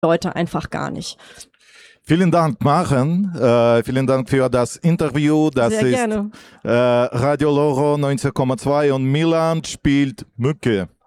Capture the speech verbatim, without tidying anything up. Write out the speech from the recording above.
Leute einfach gar nicht. Vielen Dank, Maren. Äh, vielen Dank für das Interview. Das Sehr ist gerne. Äh, Radio Loro neunzehn Komma zwei und Milan spielt Mücke.